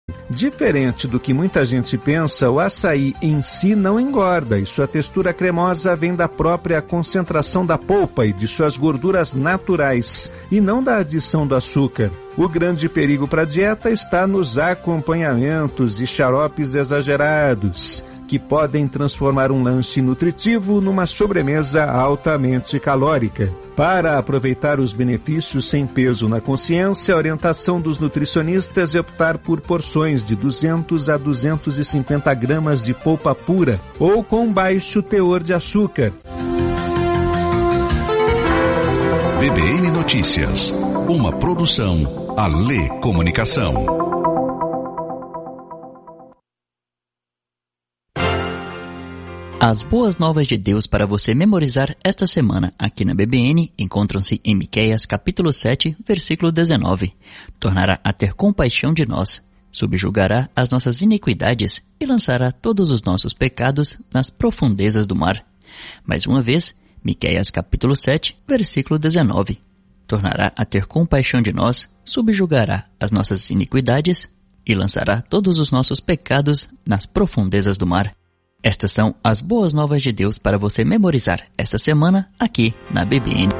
Diferente do que muita gente pensa, o açaí em si não engorda e sua textura cremosa vem da própria concentração da polpa e de suas gorduras naturais, e não da adição do açúcar. O grande perigo para a dieta está nos acompanhamentos e xaropes exagerados, que podem transformar um lanche nutritivo numa sobremesa altamente calórica. Para aproveitar os benefícios sem peso na consciência, a orientação dos nutricionistas é optar por porções de 200 a 250 gramas de polpa pura ou com baixo teor de açúcar. BBN Notícias, uma produção Alê Comunicação. As boas novas de Deus para você memorizar esta semana aqui na BBN encontram-se em Miqueias capítulo 7, versículo 19. Tornará a ter compaixão de nós, subjugará as nossas iniquidades e lançará todos os nossos pecados nas profundezas do mar. Mais uma vez, Miqueias capítulo 7, versículo 19. Tornará a ter compaixão de nós, subjugará as nossas iniquidades e lançará todos os nossos pecados nas profundezas do mar. Estas são as boas novas de Deus para você memorizar esta semana aqui na BBN.